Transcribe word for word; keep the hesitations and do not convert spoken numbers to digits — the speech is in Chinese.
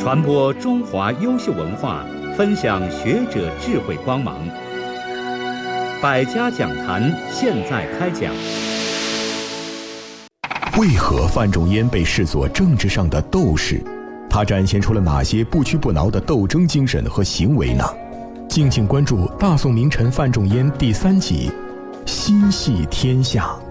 传播中华优秀文化，分享学者智慧光芒。百家讲坛现在开讲。 为何范仲淹被视作政治上的斗士？他展现出了哪些不屈不挠的斗争精神和行为呢？敬请关注大宋名臣范仲淹第三集《心系天下》。